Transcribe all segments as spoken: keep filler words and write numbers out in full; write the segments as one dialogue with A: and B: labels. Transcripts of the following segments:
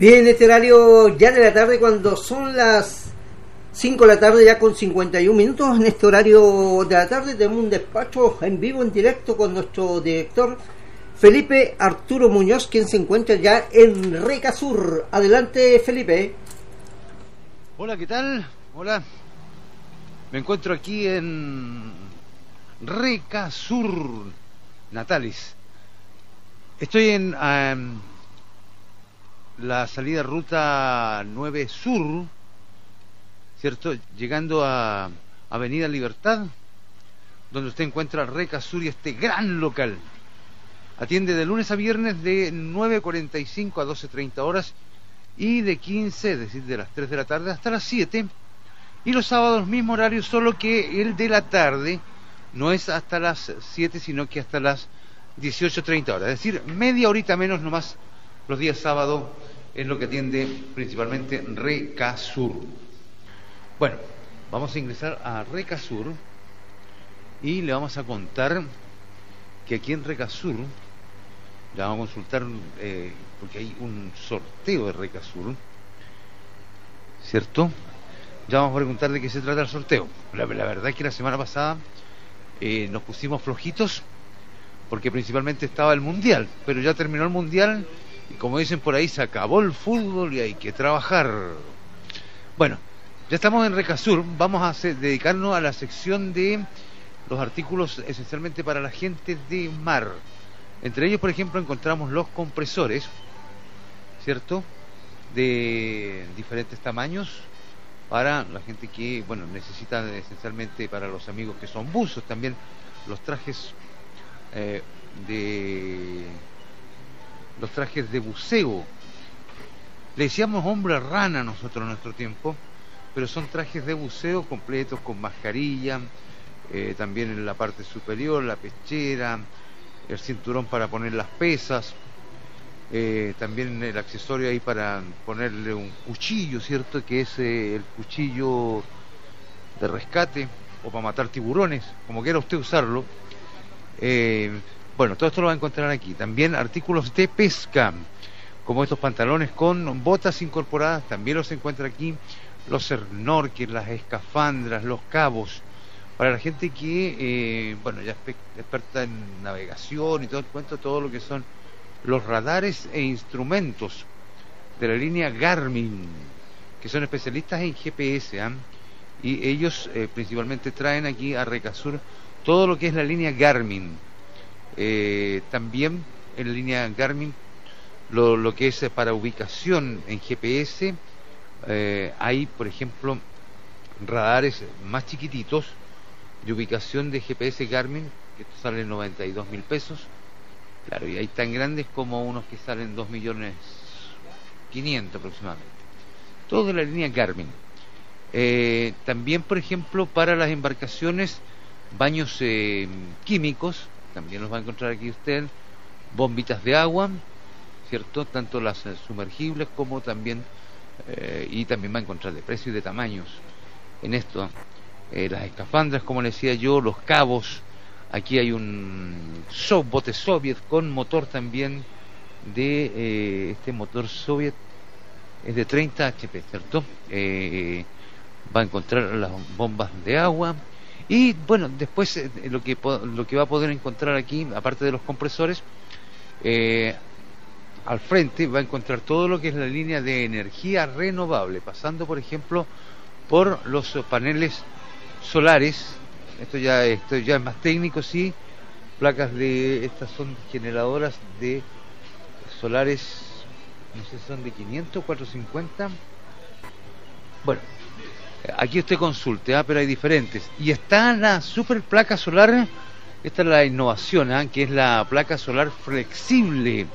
A: Bien, este horario ya de la tarde, cuando son las cinco de la tarde, ya con cincuenta y un minutos, en este horario de la tarde tenemos un despacho en vivo, en directo, con nuestro director Felipe Arturo Muñoz, quien se encuentra ya en Recasur. Adelante, Felipe.
B: Hola, ¿qué tal? Hola. Me encuentro aquí en Recasur, Natalis. Estoy en um, la salida ruta nueve Sur, ¿cierto? Llegando a Avenida Libertad, donde usted encuentra Recasur y este gran local. Atiende de lunes a viernes de nueve cuarenta y cinco a doce treinta horas y de quince, es decir, de las tres de la tarde hasta las siete. Y los sábados mismo horario, solo que el de la tarde no es hasta las siete, sino que hasta las dieciocho treinta horas. Es decir, media horita menos nomás los días sábados es lo que atiende principalmente Recasur. Bueno, vamos a ingresar a Recasur y le vamos a contar que aquí en Recasur, le vamos a consultar, eh, porque hay un sorteo de Recasur, ¿cierto? Ya vamos a preguntar de qué se trata el sorteo. La, la verdad es que la semana pasada eh, nos pusimos flojitos, porque principalmente estaba el Mundial, pero ya terminó el Mundial y, como dicen por ahí, se acabó el fútbol y hay que trabajar. Bueno, ya estamos en Recasur, vamos a hacer, dedicarnos a la sección de los artículos esencialmente para la gente de mar. Entre ellos, por ejemplo, encontramos los compresores, ¿cierto?, de diferentes tamaños para la gente que, bueno, necesita esencialmente, para los amigos que son buzos, también los trajes eh, de los trajes de buceo. Le decíamos hombre rana nosotros en nuestro tiempo, pero son trajes de buceo completos con mascarilla, eh, también en la parte superior, la pechera, el cinturón para poner las pesas, eh, también el accesorio ahí para ponerle un cuchillo, ¿cierto?, que es eh, el cuchillo de rescate o para matar tiburones, como quiera usted usarlo. Eh, bueno, todo esto lo va a encontrar aquí. También artículos de pesca, como estos pantalones con botas incorporadas, también los encuentra aquí. Los snorkels, las escafandras, los cabos, para la gente que, eh, bueno, ya es experta en navegación y todo el cuento, todo lo que son los radares e instrumentos de la línea Garmin, que son especialistas en G P S, ¿eh? Y ellos eh, principalmente traen aquí a Recasur todo lo que es la línea Garmin. Eh, también en la línea Garmin lo, lo que es para ubicación en G P S, eh, hay, por ejemplo, radares más chiquititos de ubicación de G P S Garmin, que esto sale noventa y dos mil pesos. Claro, y hay tan grandes como unos que salen dos millones quinientos aproximadamente. Todo de la línea Garmin. Eh, también, por ejemplo, para las embarcaciones, baños eh, químicos, también los va a encontrar aquí usted. Bombitas de agua, ¿cierto? Tanto las eh, sumergibles como también, eh, y también va a encontrar de precio y de tamaños en esto. Eh, las escafandras, como le decía yo, los cabos. Aquí hay un so, bote soviet con motor también de eh, este motor soviet es de treinta H P, ¿cierto? Eh, va a encontrar las bombas de agua y, bueno, después eh, lo que lo que va a poder encontrar aquí, aparte de los compresores, eh, al frente va a encontrar todo lo que es la línea de energía renovable, pasando, por ejemplo, por los paneles solares. Esto ya, esto ya es más técnico, sí. Placas de, estas son generadoras de solares, no sé si son de quinientos, cuatrocientos cincuenta. Bueno, aquí usted consulte, ¿eh? Pero hay diferentes. Y está la super placa solar, esta es la innovación, ¿eh? Que es la placa solar flexible.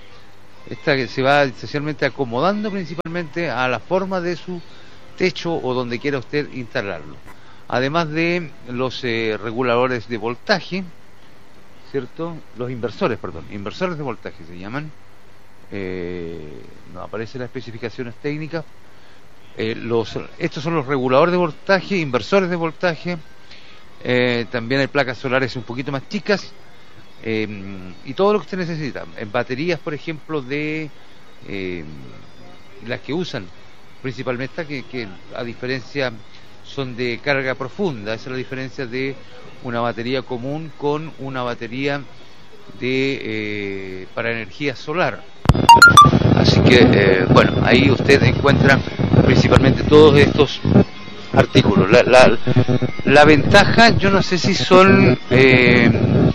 B: Esta que se va especialmente acomodando principalmente a la forma de su techo o donde quiera usted instalarlo. Además de los eh, reguladores de voltaje, ¿cierto? Los inversores, perdón, inversores de voltaje se llaman. Eh, no aparecen las especificaciones técnicas. Eh, los, estos son los reguladores de voltaje, inversores de voltaje. Eh, también hay placas solares un poquito más chicas. Eh, y todo lo que usted necesita. En baterías, por ejemplo, de... Eh, las que usan principalmente, que, que a diferencia son de carga profunda. Esa es la diferencia de una batería común con una batería de eh, para energía solar. Así que eh, bueno, ahí usted encuentra principalmente todos estos artículos. La, la, la ventaja, yo no sé si son eh,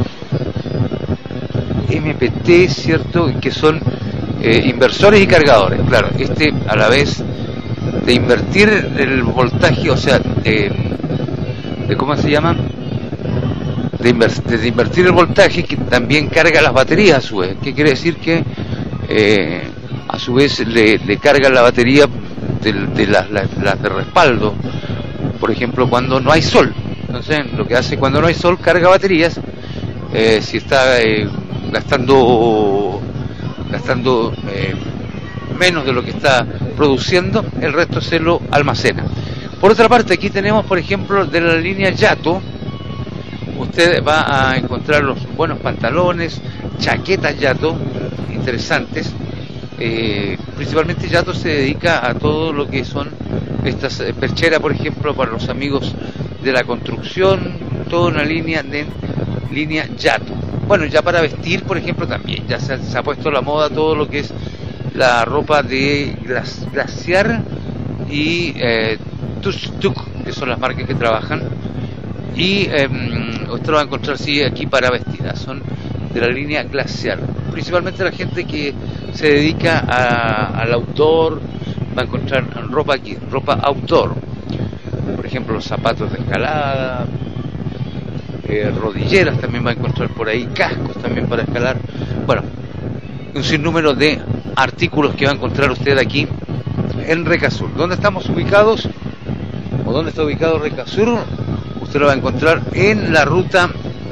B: M P T, ¿cierto? Que son eh, inversores y cargadores. Claro, este a la vez de invertir el voltaje, o sea, de, de ¿cómo se llama? De, inver, de invertir el voltaje, que también carga las baterías a su vez. ¿Qué quiere decir? Que eh, a su vez le, le carga la batería de, de las, las, las de respaldo, por ejemplo, cuando no hay sol. Entonces, lo que hace cuando no hay sol, carga baterías. Eh, si está eh, gastando gastando eh, menos de lo que está produciendo, el resto se lo almacena. Por otra parte, aquí tenemos, por ejemplo, de la línea Yato. Usted va a encontrar los buenos pantalones, chaquetas Yato, interesantes. Eh, principalmente Yato se dedica a todo lo que son estas eh, percheras, por ejemplo, para los amigos de la construcción, toda una línea de línea Yato. Bueno, ya para vestir, por ejemplo, también ya se, se ha puesto la moda todo lo que es la ropa de Glaciar y eh, Tuk Tuk, que son las marcas que trabajan. Y eh, usted lo va a encontrar sí, aquí para vestidas, son de la línea Glaciar. Principalmente la gente que se dedica a, al outdoor va a encontrar ropa aquí, ropa outdoor. Por ejemplo, los zapatos de escalada, eh, rodilleras también va a encontrar por ahí, cascos también para escalar. Bueno, un sinnúmero de artículos que va a encontrar usted aquí en Recasur. ¿Dónde estamos ubicados? ¿O dónde está ubicado Recasur? Usted lo va a encontrar en la ruta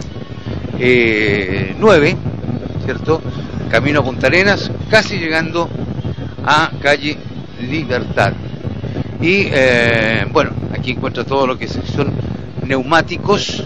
B: eh, nueve, ¿cierto? Camino a Punta Arenas, casi llegando a calle Libertad. Y eh, bueno, aquí encuentra todo lo que son neumáticos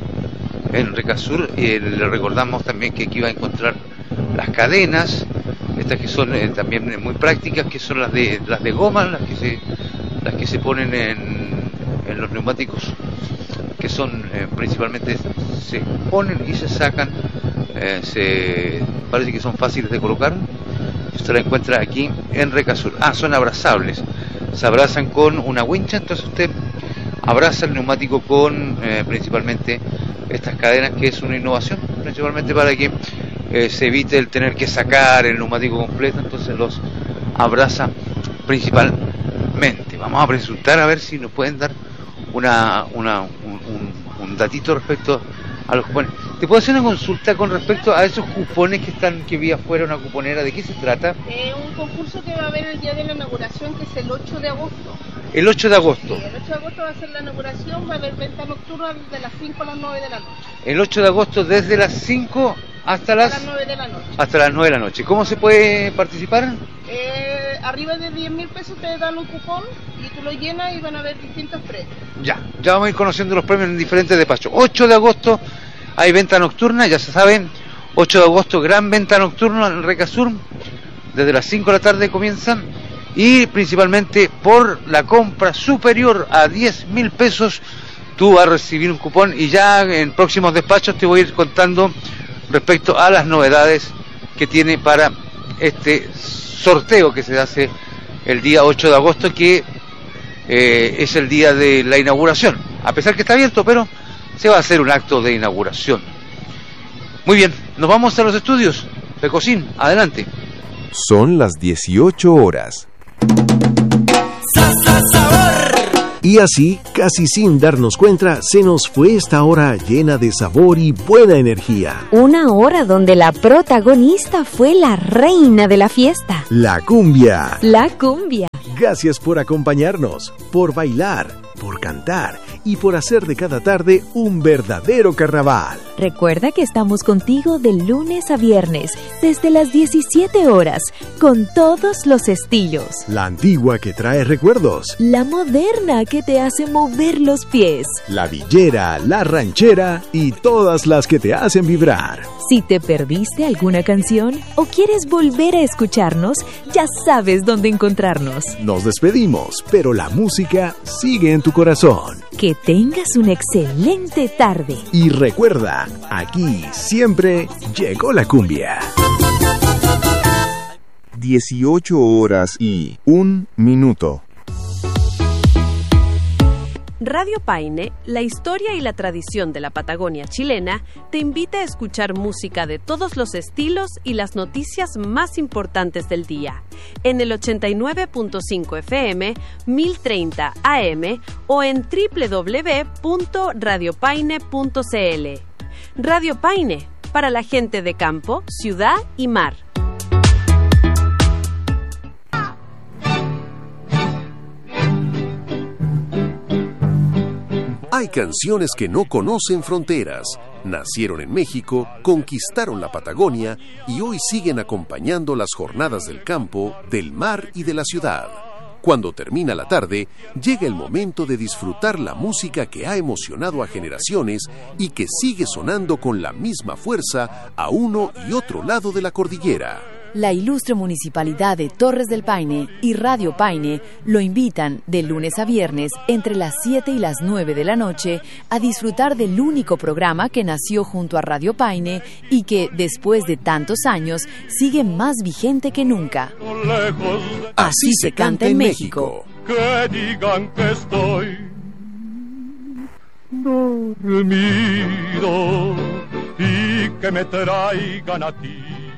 B: en Recasur. Eh, le recordamos también que aquí va a encontrar las cadenas, estas que son eh, también muy prácticas, que son las de las de goma, las que se las que se ponen en, en los neumáticos, que son eh, principalmente se ponen y se sacan, eh, se parece que son fáciles de colocar. Usted la encuentra aquí en Recasur. Ah, son abrazables, se abrazan con una wincha, entonces usted abraza el neumático con eh, principalmente estas cadenas, que es una innovación, principalmente para que eh, se evite el tener que sacar el neumático completo, entonces los abraza principalmente. Vamos a preguntar a ver si nos pueden dar una, una un, un, un datito respecto a los cupones. ¿Te puedo hacer una consulta con respecto a esos cupones que están, que vi afuera, una cuponera? ¿De qué se trata?
C: Eh, un concurso que va a haber el día de la inauguración, que es el ocho de agosto.
B: El ocho de agosto.
C: Sí, el ocho de agosto va a ser la inauguración, va a haber venta nocturna desde las cinco a las nueve de la noche.
B: El ocho de agosto desde las cinco hasta las,
C: hasta las nueve de la noche.
B: Hasta las nueve de la noche. ¿Cómo se puede participar?
C: Eh, arriba de diez mil pesos te dan un cupón y tú lo llenas y van a haber distintos premios.
B: Ya, ya vamos a ir conociendo los premios en diferentes despachos. ocho de agosto hay venta nocturna, ya se saben. ocho de agosto, gran venta nocturna en Recasur. Desde las cinco de la tarde comienzan. Y principalmente por la compra superior a diez mil pesos, tú vas a recibir un cupón. Y ya en próximos despachos te voy a ir contando respecto a las novedades que tiene para este sorteo que se hace el día ocho de agosto, que eh, es el día de la inauguración. A pesar que está abierto, pero se va a hacer un acto de inauguración. Muy bien, nos vamos a los estudios. Pecosín, adelante.
D: Son las dieciocho horas. Y así, casi sin darnos cuenta, se nos fue esta hora llena de sabor y buena energía.
E: Una hora donde la protagonista fue la reina de la fiesta.
D: La cumbia.
E: La cumbia.
D: Gracias por acompañarnos, por bailar, por cantar y por hacer de cada tarde un verdadero carnaval.
E: Recuerda que estamos contigo de lunes a viernes, desde las diecisiete horas, con todos los estilos.
D: La antigua que trae recuerdos.
E: La moderna que te hace mover los pies.
D: La villera, la ranchera y todas las que te hacen vibrar.
E: Si te perdiste alguna canción o quieres volver a escucharnos, ya sabes dónde encontrarnos.
D: Nos despedimos, pero la música sigue en tu corazón.
E: Que tengas una excelente tarde.
D: Y recuerda, aquí siempre llegó la cumbia.
F: dieciocho horas y un minuto.
G: Radio Paine, la historia y la tradición de la Patagonia chilena, te invita a escuchar música de todos los estilos y las noticias más importantes del día, en el ochenta y nueve punto cinco F M, mil treinta A M o en doble u doble u doble u punto radio paine punto c l. Radio Paine, para la gente de campo, ciudad y mar.
H: Hay canciones que no conocen fronteras. Nacieron en México, conquistaron la Patagonia y hoy siguen acompañando las jornadas del campo, del mar y de la ciudad. Cuando termina la tarde, llega el momento de disfrutar la música que ha emocionado a generaciones y que sigue sonando con la misma fuerza a uno y otro lado de la cordillera.
I: La ilustre Municipalidad de Torres del Paine y Radio Paine lo invitan de lunes a viernes entre las siete y las nueve de la noche a disfrutar del único programa que nació junto a Radio Paine y que, después de tantos años, sigue más vigente que nunca.
H: Así se canta en México.
J: Que digan que estoy dormido y que me traigan a ti.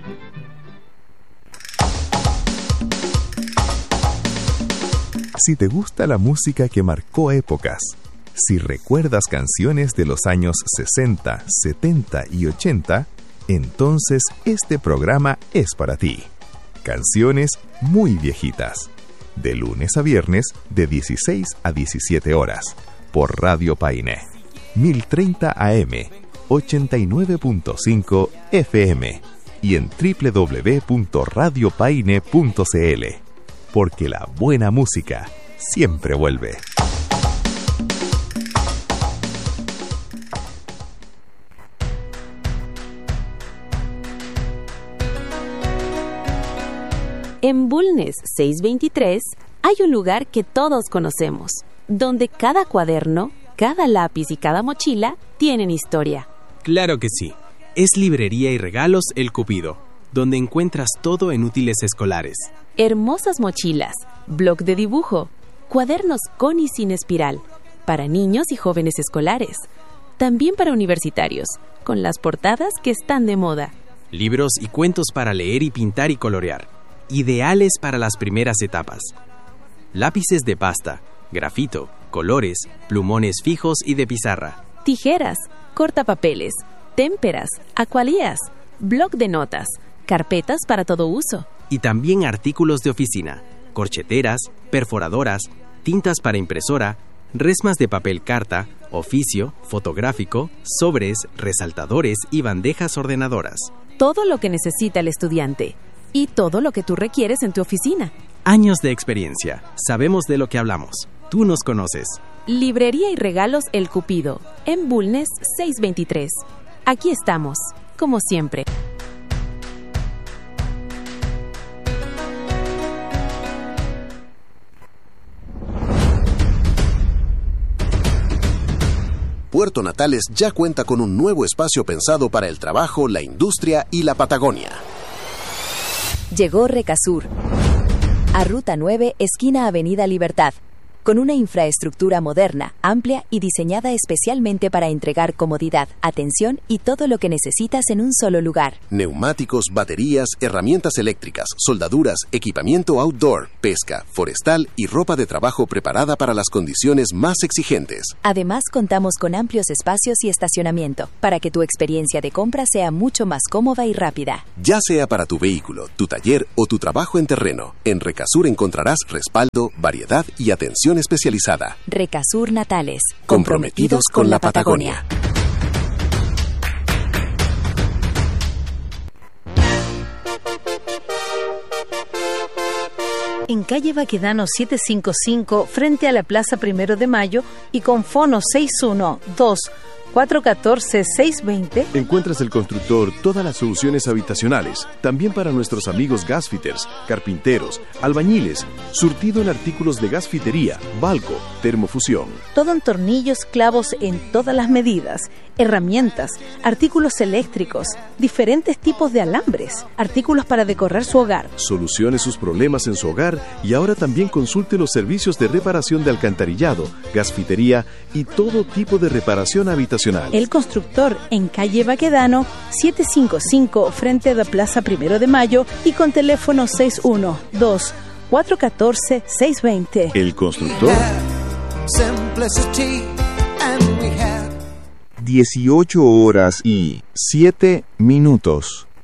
F: Si te gusta la música que marcó épocas, si recuerdas canciones de los años sesenta, setenta y ochenta, entonces este programa es para ti. Canciones muy viejitas. De lunes a viernes, de dieciséis a diecisiete horas, por Radio Paine. mil treinta A M, ochenta y nueve punto cinco F M y en doble u doble u doble u punto radio paine punto c l. Porque la buena música siempre vuelve.
G: En Bulnes seiscientos veintitrés hay un lugar que todos conocemos, donde cada cuaderno, cada lápiz y cada mochila tienen historia.
K: Claro que sí. Es Librería y Regalos El Cupido, donde encuentras todo en útiles escolares.
G: Hermosas mochilas, bloc de dibujo, cuadernos con y sin espiral, para niños y jóvenes escolares, también para universitarios, con las portadas que están de moda.
K: Libros y cuentos para leer y pintar y colorear, ideales para las primeras etapas. Lápices de pasta, grafito, colores, plumones fijos y de pizarra.
G: Tijeras, cortapapeles, témperas, acualías, bloc de notas, carpetas para todo uso.
K: Y también artículos de oficina, corcheteras, perforadoras, tintas para impresora, resmas de papel carta, oficio, fotográfico, sobres, resaltadores y bandejas ordenadoras.
G: Todo lo que necesita el estudiante y todo lo que tú requieres en tu oficina.
K: Años de experiencia, sabemos de lo que hablamos. Tú nos conoces.
G: Librería y Regalos El Cupido, en Bulnes seiscientos veintitrés. Aquí estamos, como siempre.
H: Puerto Natales ya cuenta con un nuevo espacio pensado para el trabajo, la industria y la Patagonia.
I: Llegó Recasur, a Ruta nueve, esquina Avenida Libertad, con una infraestructura moderna, amplia y diseñada especialmente para entregar comodidad, atención y todo lo que necesitas en un solo lugar.
H: Neumáticos, baterías, herramientas eléctricas, soldaduras, equipamiento outdoor, pesca, forestal y ropa de trabajo preparada para las condiciones más exigentes.
I: Además, contamos con amplios espacios y estacionamiento, para que tu experiencia de compra sea mucho más cómoda y rápida.
H: Ya sea para tu vehículo, tu taller o tu trabajo en terreno, en Recasur encontrarás respaldo, variedad y atención atención especializada.
I: Recasur Natales.
H: Comprometidos con la Patagonia.
L: En calle Baquedano setecientos cincuenta y cinco, frente a la Plaza Primero de Mayo, y con fono seis uno dos, cuatro uno cuatro, seis dos cero.
M: Encuentras el constructor todas las soluciones habitacionales, también para nuestros amigos gasfitters, carpinteros, albañiles, surtido en artículos de gasfitería, balco, termofusión.
L: Todo en tornillos, clavos en todas las medidas, herramientas, artículos eléctricos, diferentes tipos de alambres, artículos para decorar su hogar.
M: Solucione sus problemas en su hogar y ahora también consulte los servicios de reparación de alcantarillado, gasfitería y todo tipo de reparación habitacional.
L: El Constructor, en calle Baquedano setecientos cincuenta y cinco, frente a la Plaza Primero de Mayo, y con teléfono seis uno dos, cuatro uno cuatro, seis dos cero.
M: El Constructor.
F: dieciocho horas y siete minutos.